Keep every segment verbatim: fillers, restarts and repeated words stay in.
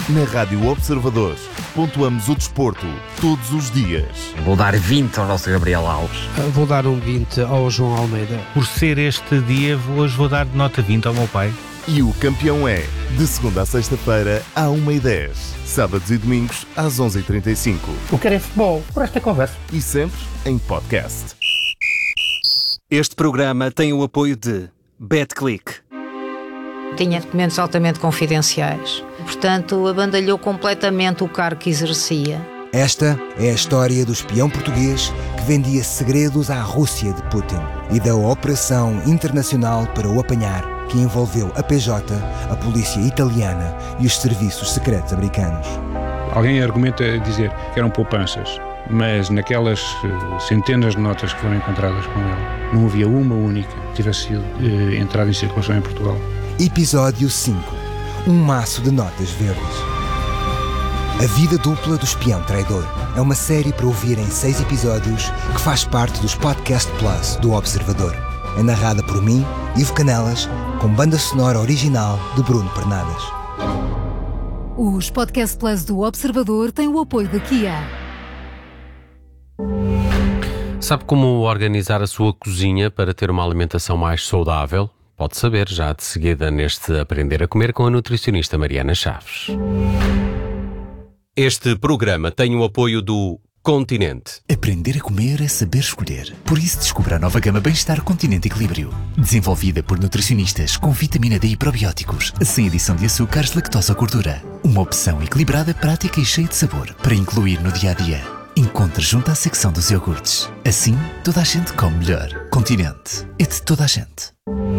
Na Rádio Observador, pontuamos o desporto todos os dias. Vou dar vinte ao nosso Gabriel Alves. Vou dar um vinte ao João Almeida. Por ser este dia, hoje vou dar de nota vinte ao meu pai. E o campeão é, de segunda a sexta-feira, à uma e dez. Sábados e domingos, às onze e trinta e cinco. O que é futebol, por esta conversa. E sempre em podcast. Este programa tem o apoio de BetClick. Tinha documentos altamente confidenciais. Portanto, abandalhou completamente o cargo que exercia. Esta é a história do espião português que vendia segredos à Rússia de Putin e da operação internacional para o apanhar, que envolveu a P J, a polícia italiana e os serviços secretos americanos. Alguém argumenta dizer que eram poupanças, mas naquelas centenas de notas que foram encontradas com ele, não havia uma única que tivesse sido eh, entrada em circulação em Portugal. Episódio cinco. Um maço de notas verdes. A vida dupla do espião traidor é uma série para ouvir em seis episódios que faz parte dos Podcast Plus do Observador. É narrada por mim, Ivo Canelas, com banda sonora original de Bruno Pernadas. Os Podcast Plus do Observador têm o apoio da Kia. Sabe como organizar a sua cozinha para ter uma alimentação mais saudável? Pode saber já de seguida neste Aprender a Comer com a nutricionista Mariana Chaves. Este programa tem o apoio do Continente. Aprender a comer é saber escolher. Por isso descubra a nova gama Bem-Estar Continente Equilíbrio. Desenvolvida por nutricionistas com vitamina D e probióticos, sem adição de açúcares, lactose ou gordura. Uma opção equilibrada, prática e cheia de sabor para incluir no dia-a-dia. Encontre junto à secção dos iogurtes. Assim, toda a gente come melhor. Continente. É de toda a gente.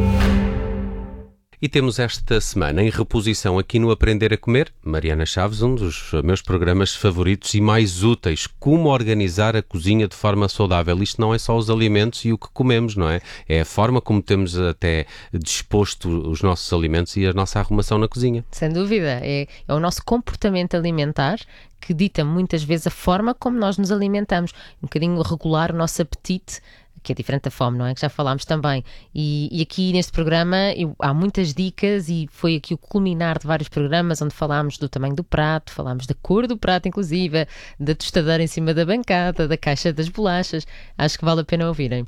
E temos esta semana em reposição aqui no Aprender a Comer, Mariana Chaves, um dos meus programas favoritos e mais úteis. Como organizar a cozinha de forma saudável. Isto não é só os alimentos e o que comemos, não é? É a forma como temos até disposto os nossos alimentos e a nossa arrumação na cozinha. Sem dúvida. É, é o nosso comportamento alimentar que dita muitas vezes a forma como nós nos alimentamos. Um bocadinho regular o nosso apetite, que é diferente da fome, não é? Que já falámos também. E, e aqui neste programa eu, há muitas dicas e foi aqui o culminar de vários programas onde falámos do tamanho do prato, falámos da cor do prato inclusive, da tostadeira em cima da bancada, da caixa das bolachas. Acho que vale a pena ouvirem.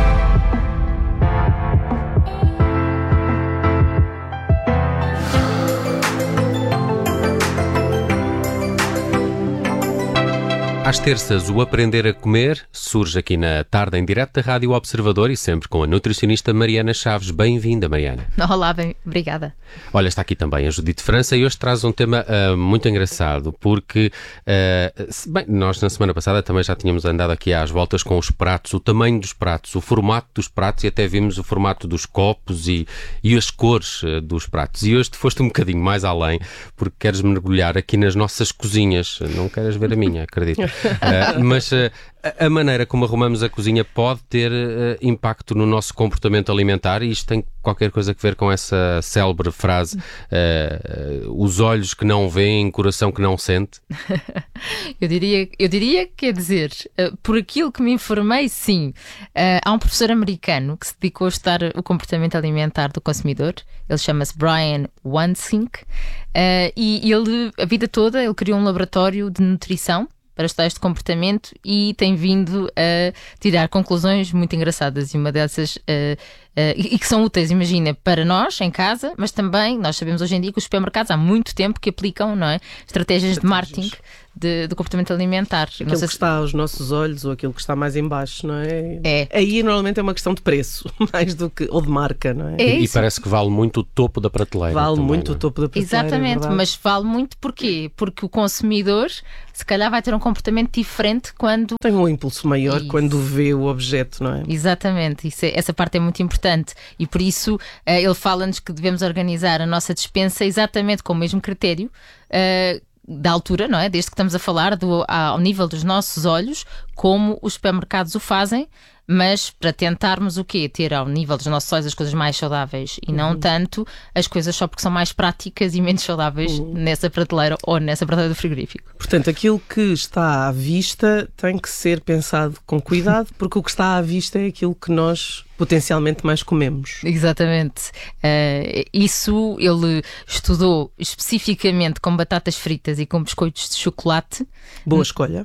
Às terças, o Aprender a Comer surge aqui na tarde em direto da Rádio Observador e sempre com a nutricionista Mariana Chaves. Bem-vinda, Mariana. Olá, bem, obrigada. Olha, está aqui também a Judite França e hoje traz um tema uh, muito engraçado porque, uh, bem, nós na semana passada também já tínhamos andado aqui às voltas com os pratos, o tamanho dos pratos, o formato dos pratos e até vimos o formato dos copos e, e as cores uh, dos pratos. E hoje tu foste um bocadinho mais além porque queres mergulhar aqui nas nossas cozinhas. Não queres ver a minha, acredito. Uh, mas uh, a maneira como arrumamos a cozinha pode ter uh, impacto no nosso comportamento alimentar e isto tem qualquer coisa a ver com essa célebre frase uh, uh, os olhos que não veem, coração que não sente. eu, diria, eu diria, quer dizer, uh, por aquilo que me informei, sim. Uh, há um professor americano que se dedicou a estudar o comportamento alimentar do consumidor. Ele chama-se Brian Wansink uh, e ele, a vida toda, ele criou um laboratório de nutrição para estudar este comportamento e tem vindo a tirar conclusões muito engraçadas e uma dessas uh, uh, e, e que são úteis, imagina, para nós em casa, mas também nós sabemos hoje em dia que os supermercados há muito tempo que aplicam, não é, estratégias, estratégias. de marketing de, de comportamento alimentar. Aquilo não sei que se... está aos nossos olhos ou aquilo que está mais em baixo, não é? É. Aí normalmente é uma questão de preço, mais do que, ou de marca, não é? é e, e parece que vale muito o topo da prateleira. Vale também, muito não é? o topo da prateleira. Exatamente, é mas vale muito porquê? Porque o consumidor se calhar vai ter um comportamento diferente quando... Tem um impulso maior isso. quando vê o objeto, não é? Exatamente, isso é, essa parte é muito importante e por isso uh, ele fala-nos que devemos organizar a nossa despensa exatamente com o mesmo critério uh, da altura, não é? Desde que estamos a falar do, ao nível dos nossos olhos, como os supermercados o fazem, mas para tentarmos o quê? Ter ao nível dos nossos olhos as coisas mais saudáveis e não uhum. tanto as coisas só porque são mais práticas e menos saudáveis uhum. nessa prateleira ou nessa prateleira do frigorífico. Portanto, aquilo que está à vista tem que ser pensado com cuidado, porque o que está à vista é aquilo que nós potencialmente mais comemos. Exatamente. Uh, isso ele estudou especificamente com batatas fritas e com biscoitos de chocolate. Boa escolha.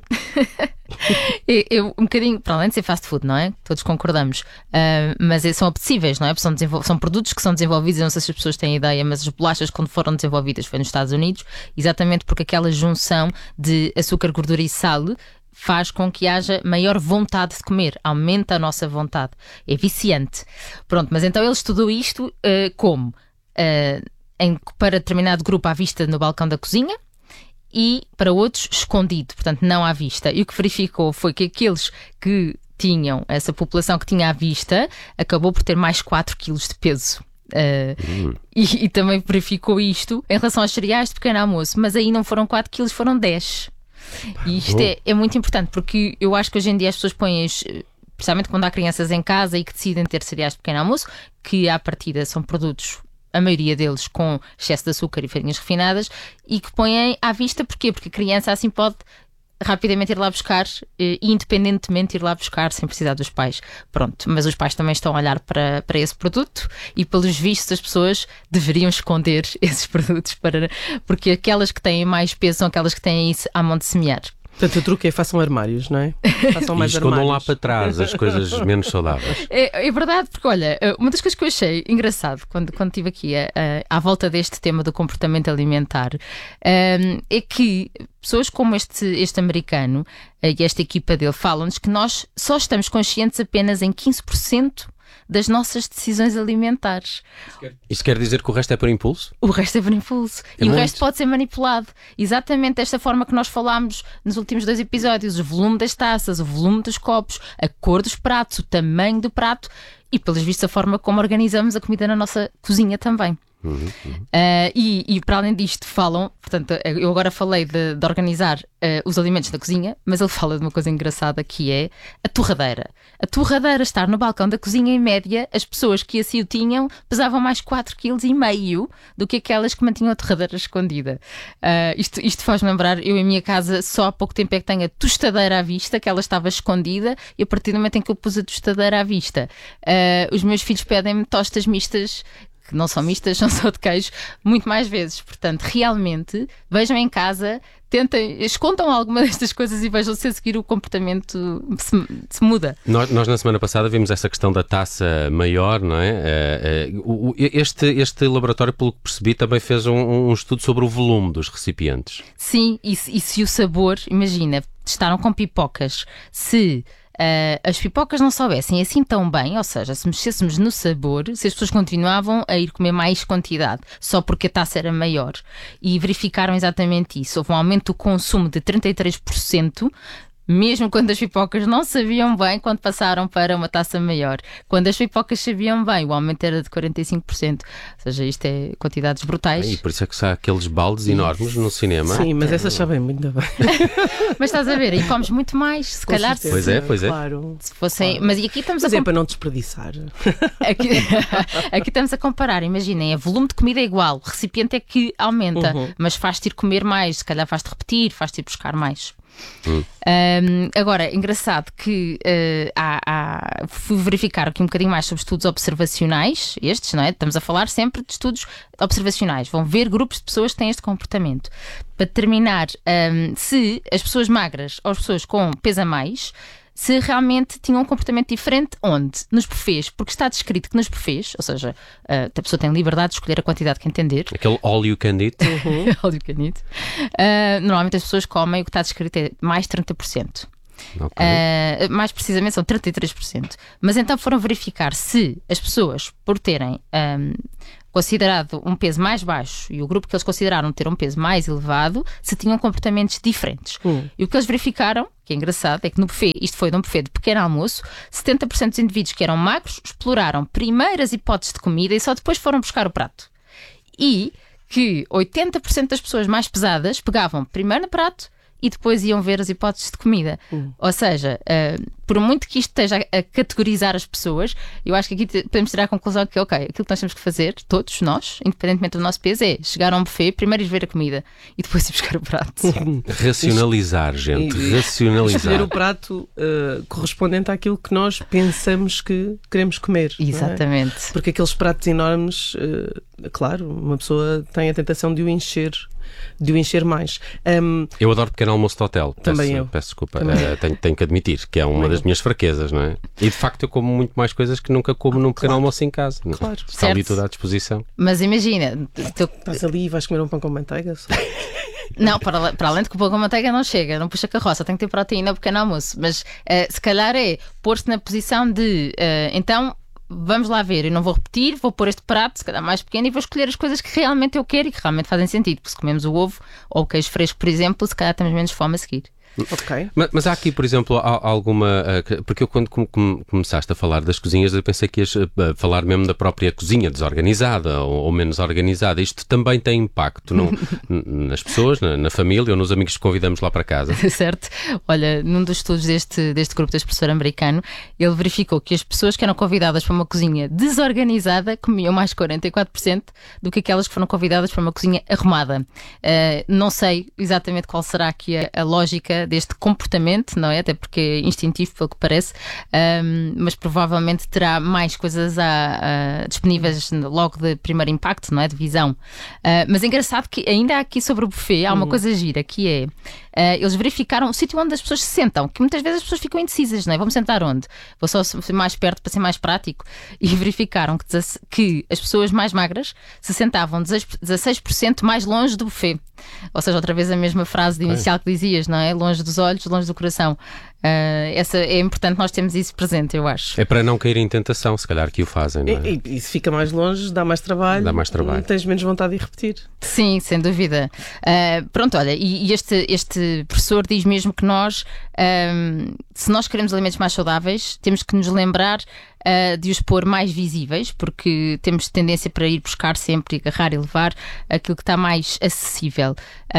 eu, eu, um bocadinho, para além de ser fast food, não é? Todos concordamos. Uh, mas são apetecíveis, não é? São, são produtos que são desenvolvidos, eu não sei se as pessoas têm ideia, mas as bolachas, quando foram desenvolvidas, foi nos Estados Unidos, exatamente porque aquela junção de açúcar, gordura e sal faz com que haja maior vontade de comer, aumenta a nossa vontade, é viciante. Pronto, mas então ele estudou isto uh, como? Uh, em, para determinado grupo à vista no balcão da cozinha e para outros escondido, portanto não à vista. E o que verificou foi que aqueles que tinham, essa população que tinha à vista, acabou por ter mais quatro quilos de peso. Uh, uhum. e, e também verificou isto em relação aos cereais de pequeno almoço, mas aí não foram quatro quilos, foram dez. E isto é, é muito importante porque eu acho que hoje em dia as pessoas põem, principalmente quando há crianças em casa e que decidem ter cereais de pequeno almoço, que à partida são produtos, a maioria deles com excesso de açúcar e farinhas refinadas, e que põem à vista, porquê? Porque a criança assim pode rapidamente ir lá buscar e independentemente ir lá buscar sem precisar dos pais. Pronto, mas os pais também estão a olhar para, para esse produto e pelos vistos as pessoas deveriam esconder esses produtos para, porque aquelas que têm mais peso são aquelas que têm isso à mão de semear. Portanto, o truque é façam armários, não é? Façam mais e escondam armários. lá para trás as coisas menos saudáveis. É, é verdade, porque olha, uma das coisas que eu achei engraçado quando, quando estive aqui a, a, à volta deste tema do comportamento alimentar um, é que pessoas como este, este americano e esta equipa dele falam-nos que nós só estamos conscientes apenas em quinze por cento das nossas decisões alimentares. Isso quer dizer que o resto é por impulso? O resto é por impulso. É e muito. O resto pode ser manipulado. Exatamente desta forma que nós falámos nos últimos dois episódios. O volume das taças, o volume dos copos, a cor dos pratos, o tamanho do prato e, pelos vistos, a forma como organizamos a comida na nossa cozinha também. Uhum, uhum. Uh, e, e para além disto falam, portanto, eu agora falei de, de organizar uh, os alimentos da cozinha, mas ele fala de uma coisa engraçada que é a torradeira. A torradeira estar no balcão da cozinha, em média, as pessoas que assim o tinham pesavam mais quatro vírgula cinco quilos do que aquelas que mantinham a torradeira escondida. Uh, isto, isto faz-me lembrar, eu em minha casa só há pouco tempo é que tenho a tostadeira à vista, que ela estava escondida, e a partir do momento em que eu pus a tostadeira à vista, uh, os meus filhos pedem-me tostas mistas, que não são mistas, são só de queijo, muito mais vezes. Portanto, realmente, vejam em casa, tentem, escondam alguma destas coisas e vejam se a seguir o comportamento se, se muda. Nós, nós, na semana passada, vimos essa questão da taça maior, não é? Uh, uh, este, este laboratório, pelo que percebi, também fez um, um estudo sobre o volume dos recipientes. Sim, e, e se o sabor, imagina, testaram com pipocas, se Uh, as pipocas não soubessem assim tão bem, ou seja, se mexêssemos no sabor, se as pessoas continuavam a ir comer mais quantidade, só porque a taça era maior. E verificaram exatamente isso. Houve um aumento do consumo de trinta e três por cento, mesmo quando as pipocas não sabiam bem, quando passaram para uma taça maior. Quando as pipocas sabiam bem, o aumento era de quarenta e cinco por cento. Ou seja, isto é quantidades brutais. E por isso é que há aqueles baldes enormes no cinema. Sim, mas essas sabem muito bem. Mas estás a ver, aí comes muito mais, se Com calhar. certeza. Pois é, pois é. Claro. Se fossem, claro. Mas e aqui estamos mas a é comp... para não desperdiçar. Aqui, aqui estamos a comparar, imaginem, o volume de comida é igual, o recipiente é que aumenta, Uhum. mas faz-te ir comer mais, se calhar faz-te repetir, faz-te ir buscar mais. Hum. Um, agora, engraçado que uh, há, há, fui verificar aqui um bocadinho mais sobre estudos observacionais, estes, não é? Estamos a falar sempre de estudos observacionais, vão ver grupos de pessoas que têm este comportamento para determinar um, se as pessoas magras ou as pessoas com peso a mais, se realmente tinham um comportamento diferente. Onde? Nos buffets, porque está descrito que nos buffets, ou seja, uh, a pessoa tem liberdade de escolher a quantidade que entender. Aquele all you can eat. Uhum. all you can eat. Uh, normalmente as pessoas comem, o que está descrito é mais trinta por cento. Okay. Uh, mais precisamente são trinta e três por cento. Mas então foram verificar se as pessoas, por terem um, considerado um peso mais baixo e o grupo que eles consideraram ter um peso mais elevado, se tinham comportamentos diferentes. Hum. E o que eles verificaram, que é engraçado, é que no buffet, isto foi num buffet de pequeno almoço, setenta por cento dos indivíduos que eram magros exploraram primeiras hipóteses de comida e só depois foram buscar o prato. E que oitenta por cento das pessoas mais pesadas pegavam primeiro no prato e depois iam ver as hipóteses de comida. Hum. Ou seja, uh, por muito que isto esteja a categorizar as pessoas, eu acho que aqui te, podemos tirar a conclusão que, ok, aquilo que nós temos que fazer, todos nós, independentemente do nosso peso, é chegar a um buffet, primeiro ir ver a comida e depois ir buscar o prato. Racionalizar, gente, e, racionalizar. Escolher o prato uh, correspondente àquilo que nós pensamos que queremos comer. Exatamente. Não é? Porque aqueles pratos enormes, uh, claro, uma pessoa tem a tentação de o encher. de o encher mais. Um, eu adoro pequeno almoço de hotel. Também peço, eu. Peço desculpa. Também. Uh, tenho, tenho que admitir que é uma também das eu. minhas fraquezas, não é? E de facto eu como muito mais coisas que nunca como ah, num pequeno claro. almoço em casa. Claro. Está certo. ali tudo à disposição. Mas imagina... Tu... Estás ali e vais comer um pão com manteiga? Só. Não, para, para além de que o pão com manteiga não chega, não puxa carroça, tem que ter proteína ao pequeno almoço. Mas uh, se calhar é pôr-se na posição de... Uh, então... Vamos lá ver, eu não vou repetir, vou pôr este prato, se calhar mais pequeno, e vou escolher as coisas que realmente eu quero e que realmente fazem sentido. Porque se comemos o ovo ou o queijo fresco, por exemplo, se calhar temos menos fome a seguir. Okay. Mas, mas há aqui, por exemplo, alguma... Porque eu quando com, com, começaste a falar das cozinhas, eu pensei que ias falar mesmo da própria cozinha desorganizada ou, ou menos organizada. Isto também tem impacto não, nas pessoas, na, na família ou nos amigos que convidamos lá para casa. Certo. Olha, num dos estudos deste, deste grupo deste professor americano, ele verificou que as pessoas que eram convidadas para uma cozinha desorganizada comiam mais quarenta e quatro por cento do que aquelas que foram convidadas para uma cozinha arrumada. Uh, não sei exatamente qual será aqui a, a lógica deste comportamento, não é? Até porque é instintivo, pelo que parece, um, mas provavelmente terá mais coisas a, a, disponíveis logo de primeiro impacto, não é? De visão. Uh, mas é engraçado que ainda aqui sobre o buffet há uma uhum. coisa gira, que é, uh, eles verificaram o sítio onde as pessoas se sentam, que muitas vezes as pessoas ficam indecisas, não é? Vamos sentar onde? Vou só ser mais perto para ser mais prático. E verificaram que, que as pessoas mais magras se sentavam dezasseis por cento mais longe do buffet. Ou seja, outra vez a mesma frase de inicial que dizias, não é? Longe dos olhos, longe do coração. Uh, essa é importante nós termos isso presente, eu acho. É para não cair em tentação, se calhar que o fazem, não é? E, e, e se fica mais longe, dá mais trabalho. Dá mais trabalho. Tens menos vontade de repetir. Sim, sem dúvida. Uh, pronto, olha, e, e este, este professor diz mesmo que nós, um, se nós queremos alimentos mais saudáveis, temos que nos lembrar uh, de os pôr mais visíveis, porque temos tendência para ir buscar sempre, agarrar e levar aquilo que está mais acessível.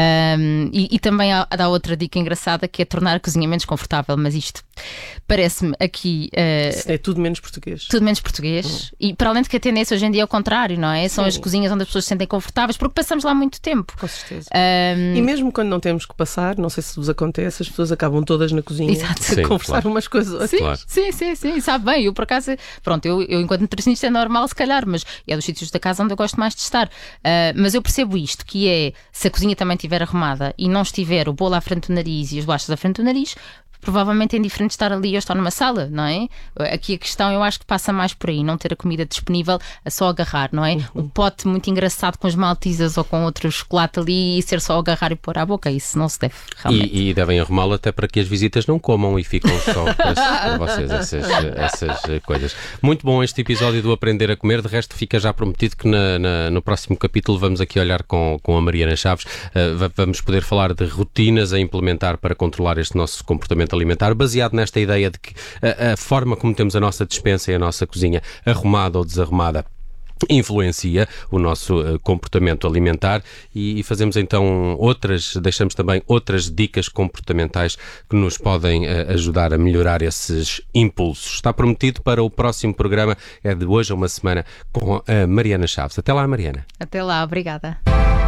Um, e, e também há, há outra dica engraçada, que é tornar a cozinha menos confortável. Mas isto parece-me aqui uh, é tudo menos português. Tudo menos português. Hum. E para além de que a tendência hoje em dia é o contrário, não é? São Sim. as cozinhas onde as pessoas se sentem confortáveis, porque passamos lá muito tempo. Com certeza. Um... E mesmo quando não temos que passar, não sei se vos acontece, as pessoas acabam todas na cozinha Exato. a conversar claro. umas coisas. Sim, claro. sim, sim, sim, sabe bem. Eu por acaso, pronto, eu, eu enquanto nutricionista é normal se calhar, mas é dos sítios da casa onde eu gosto mais de estar. Uh, mas eu percebo isto, que é, se a cozinha também estiver arrumada e não estiver o bolo à frente do nariz e as bolachas à frente do nariz, provavelmente é indiferente estar ali ou estar numa sala, não é? Aqui a questão eu acho que passa mais por aí, não ter a comida disponível a só agarrar, não é? Um pote muito engraçado com as maltesas ou com outro chocolate ali e ser só agarrar e pôr à boca, isso não se deve realmente. E, e devem arrumá-lo até para que as visitas não comam e ficam só para, para vocês essas, essas coisas. Muito bom este episódio do Aprender a Comer, de resto fica já prometido que na, na, no próximo capítulo vamos aqui olhar com, com a Mariana Chaves, uh, vamos poder falar de rotinas a implementar para controlar este nosso comportamento alimentar, baseado nesta ideia de que a, a forma como temos a nossa despensa e a nossa cozinha arrumada ou desarrumada influencia o nosso uh, comportamento alimentar e, e fazemos então outras, deixamos também outras dicas comportamentais que nos podem uh, ajudar a melhorar esses impulsos. Está prometido para o próximo programa, é de hoje a uma semana, com a Mariana Chaves. Até lá, Mariana. Até lá, obrigada.